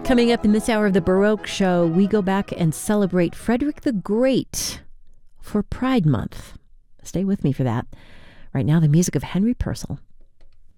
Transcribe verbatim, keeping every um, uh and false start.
Coming up in this hour of the Baroque Show, we go back and celebrate Frederick the Great for Pride Month. Stay with me for that. Right now, the music of Henry Purcell.